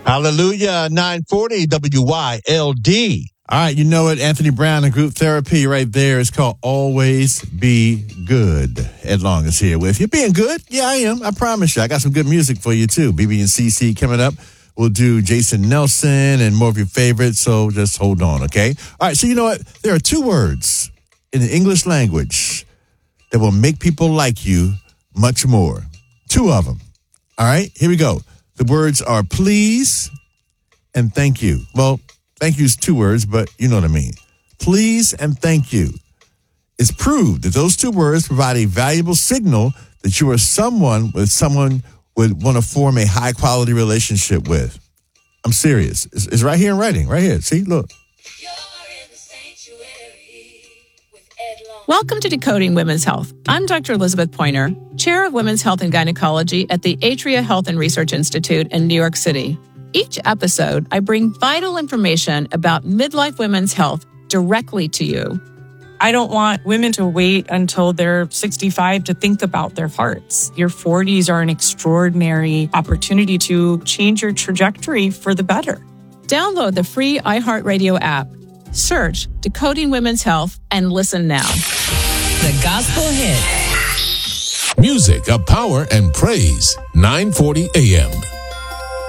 Hallelujah, 940 WYLD. All right, you know it, Anthony Brown and Group Therapy right there. It's called Always Be Good. Ed Long is here with you. Being good? Yeah, I am. I promise you. I got some good music for you, too. BB and CC coming up. We'll do Jason Nelson and more of your favorites, so just hold on, okay? All right, so you know what? There are two words in the English language that will make people like you much more. Two of them. All right, here we go. The words are please and thank you. Well, thank you is two words, but you know what I mean. Please and thank you. It's proved that those two words provide a valuable signal that you are someone would want to form a high-quality relationship with. I'm serious. It's right here in writing. Right here. See, look. Welcome to Decoding Women's Health. I'm Dr. Elizabeth Pointer, Chair of Women's Health and Gynecology at the Atria Health and Research Institute in New York City. Each episode, I bring vital information about midlife women's health directly to you. I don't want women to wait until they're 65 to think about their hearts. Your 40s are an extraordinary opportunity to change your trajectory for the better. Download the free iHeartRadio app. Search Decoding Women's Health and listen now. The Gospel Hit. Music of power and praise. 940 AM.